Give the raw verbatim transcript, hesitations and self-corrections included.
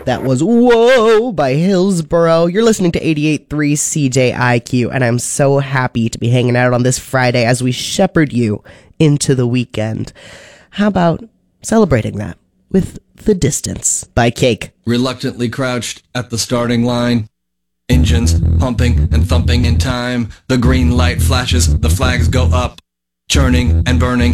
That was Whoa by Hillsborough. You're listening to eighty-eight point three C J I Q, and I'm so happy to be hanging out on this Friday as we shepherd you into the weekend. How about celebrating that with The Distance by Cake? Reluctantly crouched at the starting line. Engines pumping and thumping in time. The green light flashes, the flags go up. Churning and burning